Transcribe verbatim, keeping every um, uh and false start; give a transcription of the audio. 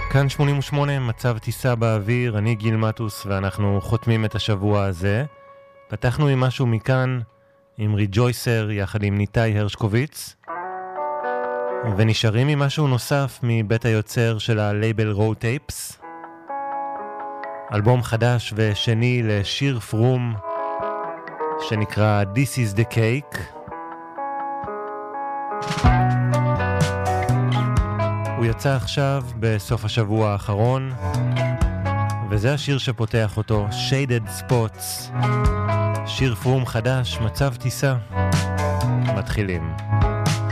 כאן שמונים ושמונה, מצב טיסה באוויר, אני גיל מטוס ואנחנו חותמים את השבוע הזה. פתחנו עם משהו מכאן, עם ריג'ויסר יחד עם ניטאי הרשקוביץ, ונשארים עם משהו נוסף מבית היוצר של הלייבל רו טייפס, אלבום חדש ושני לשיר פרום שנקרא This is the Cake. הוא יצא עכשיו בסוף השבוע האחרון, וזה השיר שפותח אותו, Shaded Spots, שיר פרום חדש, מצב טיסה. מתחילים.